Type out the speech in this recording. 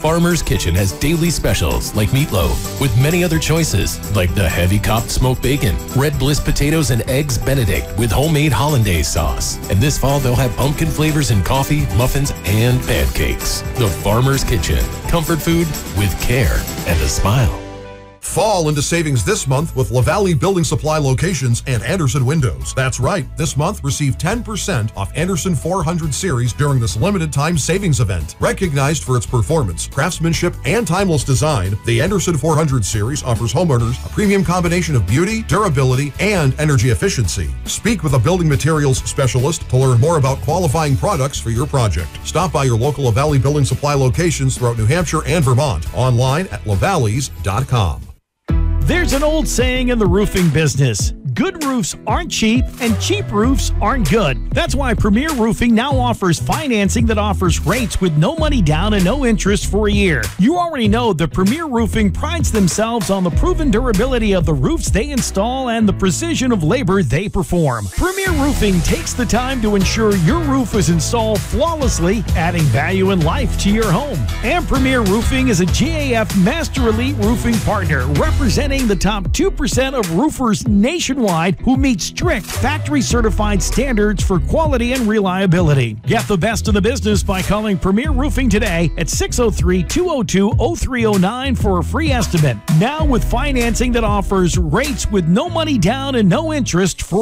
Farmer's Kitchen has daily specials like meatloaf with many other choices like the heavy copped smoked bacon, red bliss potatoes and eggs Benedict with homemade hollandaise sauce. And this fall they'll have pumpkin flavors in coffee, muffins, and pancakes. The Farmer's Kitchen. Comfort food with care and a smile. Fall into savings this month with LaValle Building Supply locations and Andersen Windows. That's right. This month, receive 10% off Andersen 400 series during this limited time savings event. Recognized for its performance, craftsmanship, and timeless design, the Andersen 400 series offers homeowners a premium combination of beauty, durability, and energy efficiency. Speak with a building materials specialist to learn more about qualifying products for your project. Stop by your local LaValle Building Supply locations throughout New Hampshire and Vermont. Online at lavalleys.com. There's an old saying in the roofing business: good roofs aren't cheap, and cheap roofs aren't good. That's why Premier Roofing now offers financing that offers rates with no money down and no interest for a year. You already know that Premier Roofing prides themselves on the proven durability of the roofs they install and the precision of labor they perform. Premier Roofing takes the time to ensure your roof is installed flawlessly, adding value and life to your home. And Premier Roofing is a GAF Master Elite Roofing Partner, representing the top 2% of roofers nationwide who meet strict factory-certified standards for quality and reliability. Get the best in the business by calling Premier Roofing today at 603-202-0309 for a free estimate. Now with financing that offers rates with no money down and no interest for